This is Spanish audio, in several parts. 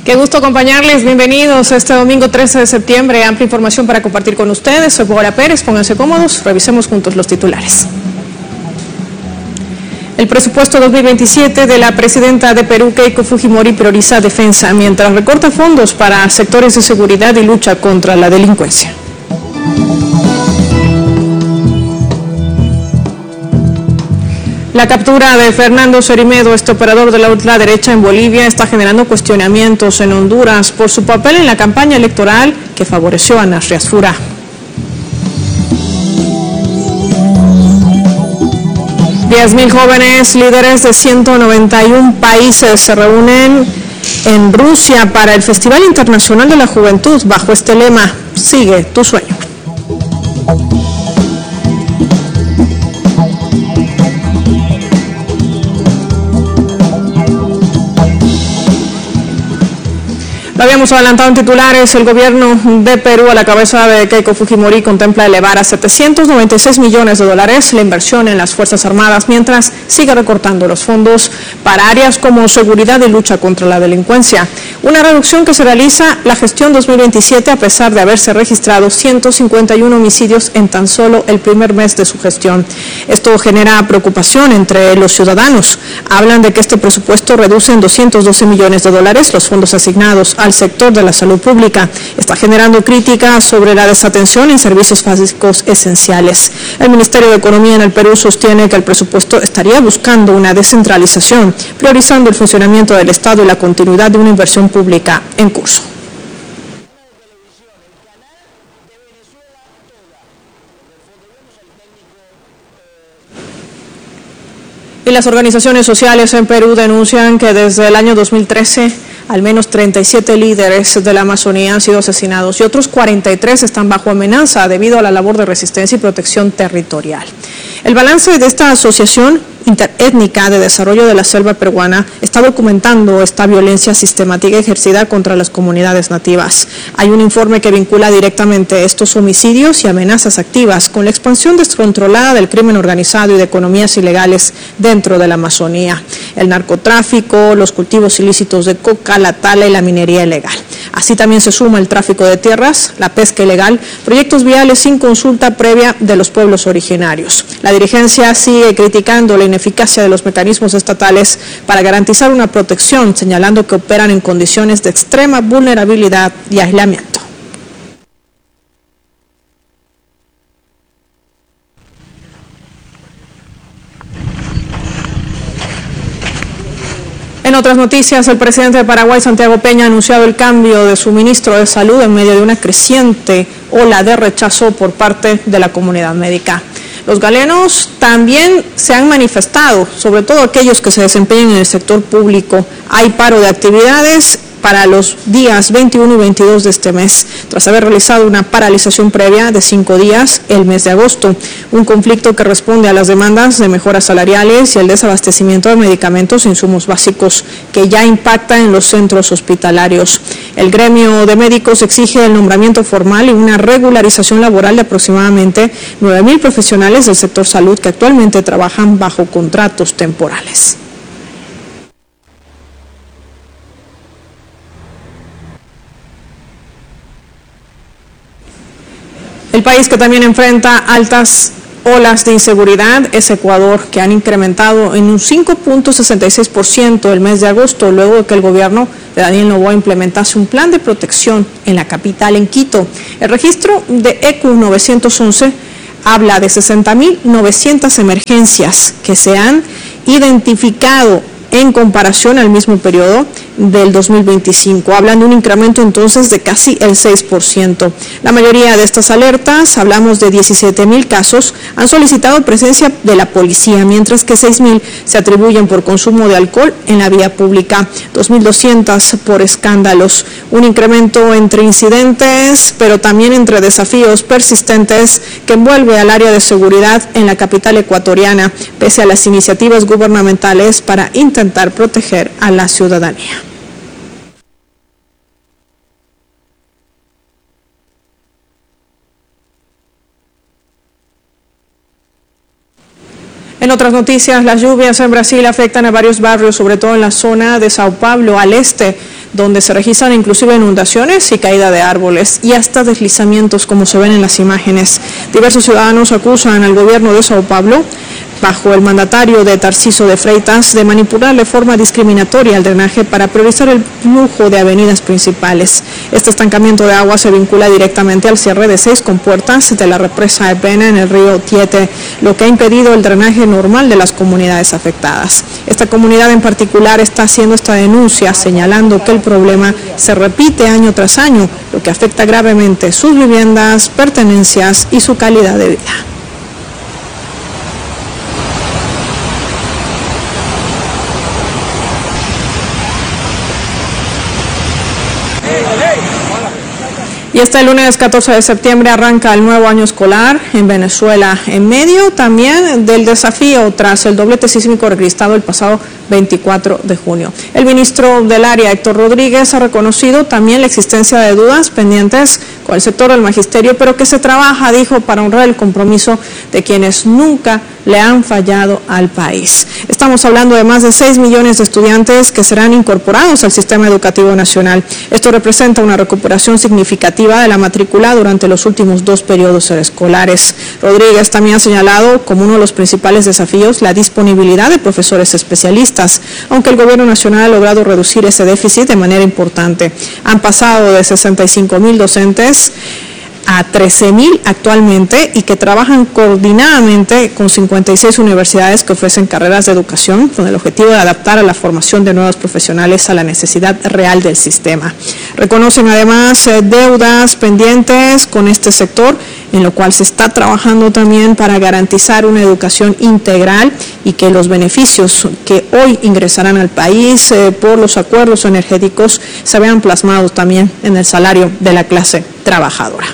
Qué gusto acompañarles, bienvenidos este domingo 13 de septiembre, amplia información para compartir con ustedes. Soy Paola Pérez, pónganse cómodos, revisemos juntos los titulares. El presupuesto 2027 de la presidenta de Perú, Keiko Fujimori, prioriza defensa, mientras recorta fondos para sectores de seguridad y lucha contra la delincuencia. La captura de Fernando Cerimedo, este operador de la ultraderecha en Bolivia, está generando cuestionamientos en Honduras por su papel en la campaña electoral que favoreció a Nasrias Fura. $10,000 jóvenes líderes de 191 países se reúnen en Rusia para el Festival Internacional de la Juventud bajo este lema: Sigue tu sueño. Lo habíamos adelantado en titulares, el gobierno de Perú a la cabeza de Keiko Fujimori contempla elevar a $796 millones la inversión en las Fuerzas Armadas, mientras sigue recortando los fondos para áreas como seguridad y lucha contra la delincuencia. Una reducción que se realiza la gestión 2027 a pesar de haberse registrado 151 homicidios en tan solo el primer mes de su gestión. Esto genera preocupación entre los ciudadanos. Hablan de que este presupuesto reduce en $212 millones los fondos asignados al sector de la salud pública. Está generando críticas sobre la desatención en servicios básicos esenciales. El Ministerio de Economía en el Perú sostiene que el presupuesto estaría buscando una descentralización, priorizando el funcionamiento del Estado y la continuidad de una inversión pública en curso. Y las organizaciones sociales en Perú denuncian que desde el año 2013 al menos 37 líderes de la Amazonía han sido asesinados y otros 43 están bajo amenaza debido a la labor de resistencia y protección territorial. El balance de esta asociación interétnica de desarrollo de la selva peruana está documentando esta violencia sistemática ejercida contra las comunidades nativas. Hay un informe que vincula directamente estos homicidios y amenazas activas con la expansión descontrolada del crimen organizado y de economías ilegales dentro de la Amazonía, el narcotráfico, los cultivos ilícitos de coca, la tala y la minería ilegal. Así también se suma el tráfico de tierras, la pesca ilegal, proyectos viales sin consulta previa de los pueblos originarios. La dirigencia sigue criticando la ineficacia de los mecanismos estatales para garantizar una protección, señalando que operan en condiciones de extrema vulnerabilidad y aislamiento. En otras noticias, el presidente de Paraguay, Santiago Peña, ha anunciado el cambio de su ministro de Salud en medio de una creciente ola de rechazo por parte de la comunidad médica. Los galenos también se han manifestado, sobre todo aquellos que se desempeñan en el sector público. Hay paro de actividades para los días 21 y 22 de este mes, tras haber realizado una paralización previa de 5 días el mes de agosto. Un conflicto que responde a las demandas de mejoras salariales y el desabastecimiento de medicamentos e insumos básicos que ya impacta en los centros hospitalarios. El gremio de médicos exige el nombramiento formal y una regularización laboral de aproximadamente 9,000 profesionales del sector salud que actualmente trabajan bajo contratos temporales. El país que también enfrenta altas olas de inseguridad es Ecuador, que han incrementado en un 5.66% el mes de agosto, luego de que el gobierno de Daniel Noboa implementase un plan de protección en la capital, en Quito. El registro de ECU 911 habla de 60.900 emergencias que se han identificado en comparación al mismo periodo del 2025. Hablan de un incremento entonces de casi el 6%. La mayoría de estas alertas, hablamos de 17,000 casos, han solicitado presencia de la policía, mientras que 6,000 se atribuyen por consumo de alcohol en la vía pública, 2,200 por escándalos. Un incremento entre incidentes, pero también entre desafíos persistentes que envuelve al área de seguridad en la capital ecuatoriana, pese a las iniciativas gubernamentales para intentar proteger a la ciudadanía. En otras noticias, las lluvias en Brasil afectan a varios barrios, sobre todo en la zona de Sao Paulo, al este, donde se registran inclusive inundaciones y caída de árboles y hasta deslizamientos, como se ven en las imágenes. Diversos ciudadanos acusan al gobierno de Sao Paulo, bajo el mandatario de Tarcísio de Freitas, de manipular de forma discriminatoria el drenaje para priorizar el flujo de avenidas principales. Este estancamiento de agua se vincula directamente al cierre de 6 compuertas de la represa de Pena en el río Tietê, lo que ha impedido el drenaje normal de las comunidades afectadas. Esta comunidad en particular está haciendo esta denuncia, señalando que el problema se repite año tras año, lo que afecta gravemente sus viviendas, pertenencias y su calidad de vida. Y este lunes 14 de septiembre arranca el nuevo año escolar en Venezuela, en medio también del desafío tras el doblete sísmico registrado el pasado 24 de junio. El ministro del área, Héctor Rodríguez, ha reconocido también la existencia de dudas pendientes con el sector del magisterio, pero que se trabaja, dijo, para honrar el compromiso de quienes nunca le han fallado al país. Estamos hablando de más de 6 millones de estudiantes que serán incorporados al sistema educativo nacional. Esto representa una recuperación significativa de la matrícula durante los últimos 2 periodos escolares. Rodríguez también ha señalado como uno de los principales desafíos la disponibilidad de profesores especialistas, aunque el gobierno nacional ha logrado reducir ese déficit de manera importante. Han pasado de 65,000 docentes a 13,000 actualmente y que trabajan coordinadamente con 56 universidades que ofrecen carreras de educación con el objetivo de adaptar a la formación de nuevos profesionales a la necesidad real del sistema. Reconocen además deudas pendientes con este sector, en lo cual se está trabajando también para garantizar una educación integral y que los beneficios que hoy ingresarán al país por los acuerdos energéticos se vean plasmados también en el salario de la clase trabajadora.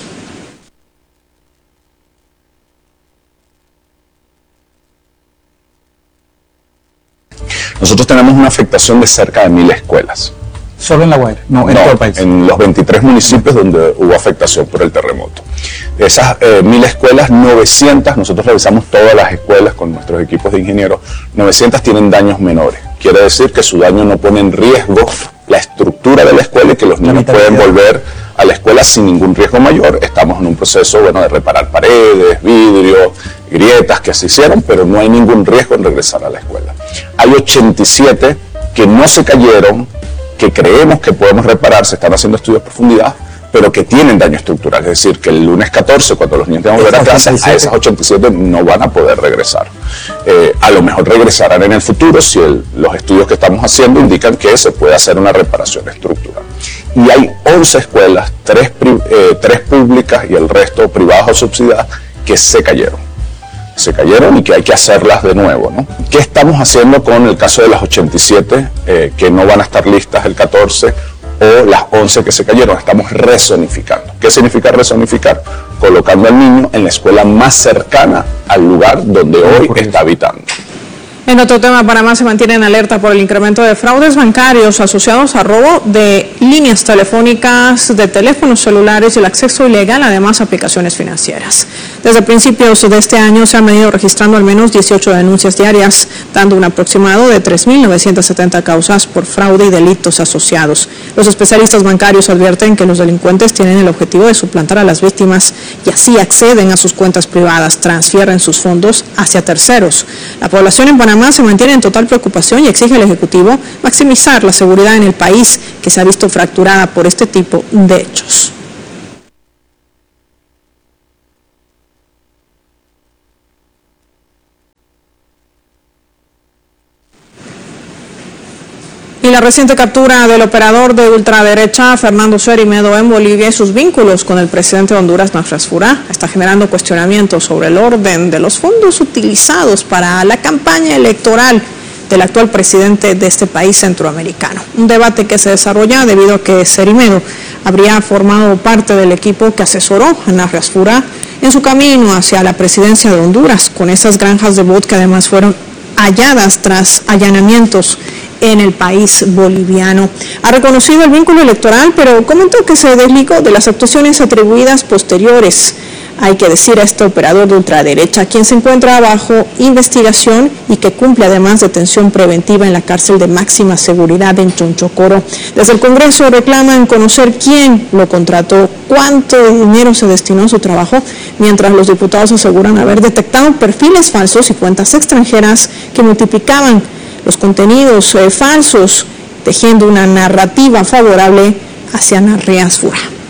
Nosotros tenemos una afectación de cerca de 1.000 escuelas. ¿Solo en La Guaira? No, en todo el país. En los 23 municipios donde hubo afectación por el terremoto. De esas 1.000 escuelas, 900, nosotros revisamos todas las escuelas con nuestros equipos de ingenieros, 900 tienen daños menores. Quiere decir que su daño no pone en riesgo la estructura de la escuela y que los niños pueden volver a la escuela sin ningún riesgo mayor. Estamos en un proceso de reparar paredes, vidrios, grietas que se hicieron, pero no hay ningún riesgo en regresar a la escuela. Hay 87 que no se cayeron, que creemos que podemos reparar, se están haciendo estudios de profundidad, pero que tienen daño estructural. Es decir, que el lunes 14, cuando los niños tengan que volver a casa, a esas 87 no van a poder regresar. A lo mejor regresarán en el futuro si los estudios que estamos haciendo indican que se puede hacer una reparación estructural. Y hay 11 escuelas, 3 públicas y el resto privadas o subsidiadas, que se cayeron y que hay que hacerlas de nuevo, ¿no? ¿Qué estamos haciendo con el caso de las 87 que no van a estar listas el 14 o las 11 que se cayeron? Estamos rezonificando. ¿Qué significa rezonificar? Colocando al niño en la escuela más cercana al lugar donde hoy está habitando. En otro tema, Panamá se mantiene en alerta por el incremento de fraudes bancarios asociados a robo de líneas telefónicas, de teléfonos celulares y el acceso ilegal, además, a aplicaciones financieras. Desde principios de este año se han venido registrando al menos 18 denuncias diarias, dando un aproximado de 3.970 causas por fraude y delitos asociados. Los especialistas bancarios advierten que los delincuentes tienen el objetivo de suplantar a las víctimas y así acceden a sus cuentas privadas, transfieren sus fondos hacia terceros. La población en Panamá se mantiene en total preocupación y exige al Ejecutivo maximizar la seguridad en el país, que se ha visto fracturada por este tipo de hechos. Y la reciente captura del operador de ultraderecha Fernando Cerimedo en Bolivia y sus vínculos con el presidente de Honduras, Narfrás Furá, está generando cuestionamientos sobre el orden de los fondos utilizados para la campaña electoral del actual presidente de este país centroamericano. Un debate que se desarrolla debido a que Cerimedo habría formado parte del equipo que asesoró a Narfrás Furá en su camino hacia la presidencia de Honduras, con esas granjas de bot que además fueron halladas tras allanamientos en el país boliviano. Ha reconocido el vínculo electoral, pero comentó que se desligó de las actuaciones atribuidas posteriores Hay que decir a este operador de ultraderecha, quien se encuentra bajo investigación y que cumple además detención preventiva en la cárcel de máxima seguridad en Chonchocoro. Desde el Congreso reclaman conocer quién lo contrató, cuánto dinero se destinó a su trabajo, mientras los diputados aseguran haber detectado perfiles falsos y cuentas extranjeras que multiplicaban los contenidos falsos, tejiendo una narrativa favorable hacia Narreas Fura.